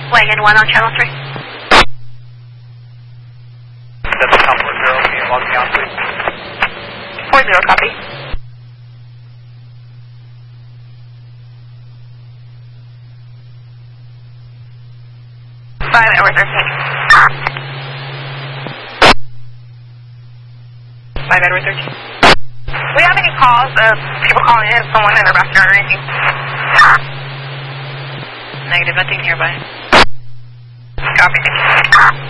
Wagon 1 on channel 3. That's Complex 0, can you log me on, please? 4-0, copy. Five Edward 13. 5 Edward 13. Do we have any calls of people calling in, someone in a restaurant or anything? Negative, nothing nearby. Copy.